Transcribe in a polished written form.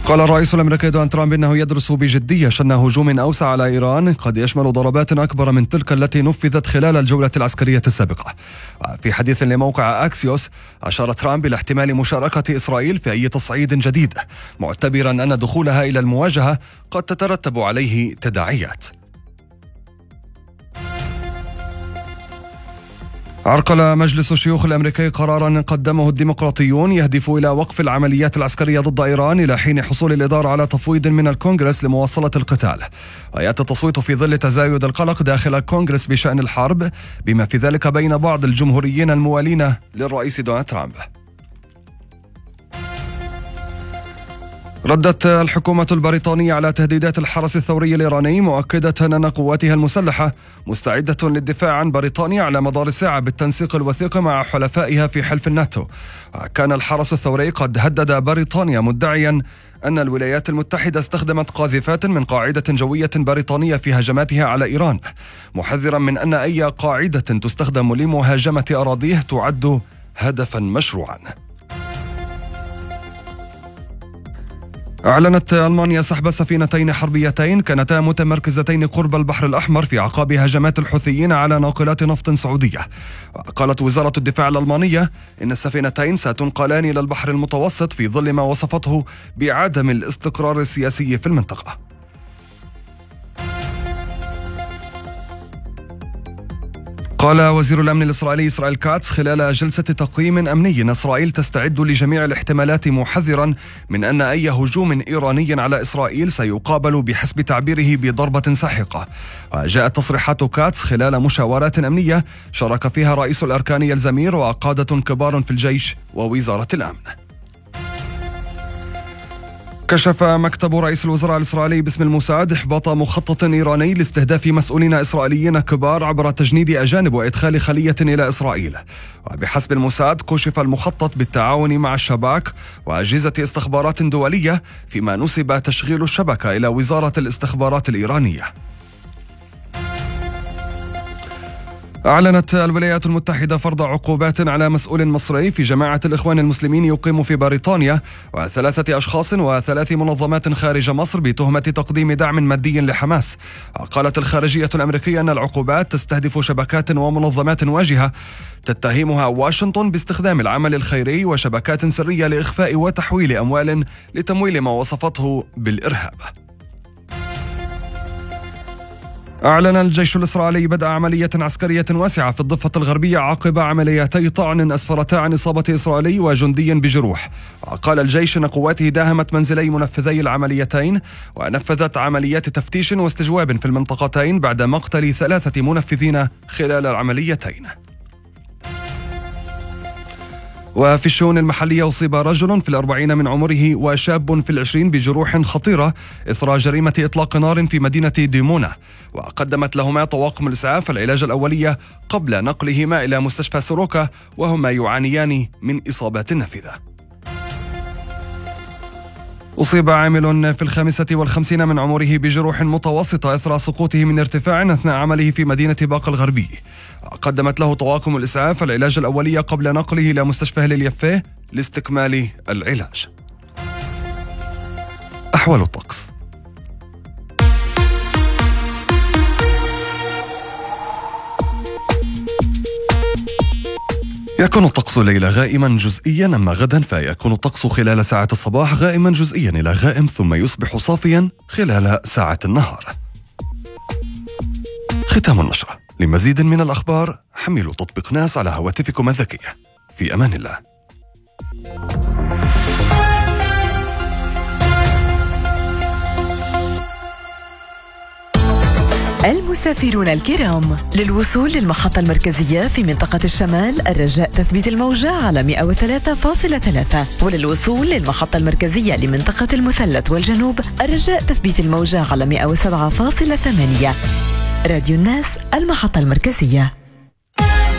قال الرئيس الأمريكي دونالد ترامب إنه يدرس بجدية شن هجوم أوسع على إيران قد يشمل ضربات أكبر من تلك التي نفذت خلال الجولة العسكرية السابقة. في حديث لموقع أكسيوس أشار ترامب إلى احتمال مشاركة إسرائيل في أي تصعيد جديد، معتبرا أن دخولها إلى المواجهة قد تترتب عليه تداعيات. عرقل مجلس الشيوخ الأمريكي قرارا قدمه الديمقراطيون يهدف إلى وقف العمليات العسكرية ضد إيران إلى حين حصول الإدارة على تفويض من الكونغرس لمواصلة القتال. ويأتي التصويت في ظل تزايد القلق داخل الكونغرس بشأن الحرب، بما في ذلك بين بعض الجمهوريين الموالين للرئيس دونالد ترامب. ردت الحكومة البريطانية على تهديدات الحرس الثوري الإيراني، مؤكدة أن قواتها المسلحة مستعدة للدفاع عن بريطانيا على مدار الساعة بالتنسيق الوثيق مع حلفائها في حلف الناتو. كان الحرس الثوري قد هدد بريطانيا مدعيا أن الولايات المتحدة استخدمت قاذفات من قاعدة جوية بريطانية في هجماتها على إيران، محذرا من أن أي قاعدة تستخدم لمهاجمة أراضيه تعد هدفا مشروعا. أعلنت ألمانيا سحب سفينتين حربيتين كانتا متمركزتين قرب البحر الأحمر في أعقاب هجمات الحوثيين على ناقلات نفط سعودية. قالت وزارة الدفاع الألمانية إن السفينتين ستنقلان إلى البحر المتوسط في ظل ما وصفته بعدم الاستقرار السياسي في المنطقة. قال وزير الأمن الإسرائيلي إسرائيل كاتس خلال جلسة تقييم أمني إن إسرائيل تستعد لجميع الاحتمالات، محذرا من أن أي هجوم إيراني على إسرائيل سيقابل بحسب تعبيره بضربة ساحقة. وجاءت تصريحات كاتس خلال مشاورات أمنية شارك فيها رئيس الأركان الزمير وقادة كبار في الجيش ووزارة الأمن. كشف مكتب رئيس الوزراء الإسرائيلي باسم الموساد إحباط مخطط إيراني لاستهداف مسؤولين إسرائيليين كبار عبر تجنيد أجانب وإدخال خلية إلى إسرائيل. وبحسب الموساد كشف المخطط بالتعاون مع الشباك وأجهزة استخبارات دولية، فيما نسب تشغيل الشبكة إلى وزارة الاستخبارات الإيرانية. أعلنت الولايات المتحدة فرض عقوبات على مسؤول مصري في جماعة الإخوان المسلمين يقيم في بريطانيا و3 أشخاص و3 منظمات خارج مصر بتهمة تقديم دعم مادي لحماس. قالت الخارجية الأمريكية أن العقوبات تستهدف شبكات ومنظمات واجهة تتهمها واشنطن باستخدام العمل الخيري وشبكات سرية لإخفاء وتحويل أموال لتمويل ما وصفته بالإرهاب. أعلن الجيش الإسرائيلي بدء عملية عسكرية واسعة في الضفة الغربية عقب عمليتي طعن أسفرتا عن إصابة إسرائيلي وجندي بجروح. وقال الجيش أن قواته داهمت منزلي منفذي العمليتين ونفذت عمليات تفتيش واستجواب في المنطقتين بعد مقتل 3 منفذين خلال العمليتين. وفي الشؤون المحلية أصيب رجل في 40 من عمره وشاب في 20 بجروح خطيرة إثر جريمة إطلاق نار في مدينة ديمونة، وقدمت لهما طواقم الإسعاف العلاج الأولية قبل نقلهما إلى مستشفى سوروكا، وهما يعانيان من إصابات نافذة. أصيب عامل في 55 من عمره بجروح متوسطة إثر سقوطه من ارتفاع أثناء عمله في مدينة باقة الغربي. قدمت له طواقم الإسعاف العلاج الأولية قبل نقله إلى مستشفى اليافيه لاستكمال العلاج. أحوال الطقس. يكون الطقس الليلة غائما جزئيا، أما غدا فيكون الطقس خلال ساعات الصباح غائما جزئيا إلى غائم، ثم يصبح صافيا خلال ساعات النهار. ختام النشرة. لمزيد من الأخبار حملوا تطبيق ناس على هواتفكم الذكية. في أمان الله. المسافرون الكرام، للوصول للمحطة المركزية في منطقة الشمال الرجاء تثبيت الموجة على 103.3، وللوصول للمحطة المركزية لمنطقة المثلث والجنوب الرجاء تثبيت الموجة على 107.8. راديو الناس، المحطة المركزية.